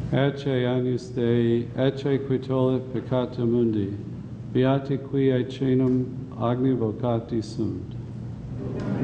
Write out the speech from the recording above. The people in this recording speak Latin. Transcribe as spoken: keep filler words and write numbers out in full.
Ecce agnus Dei, ecce qui tollit peccata mundi, beati qui aecenum agni vocati sunt.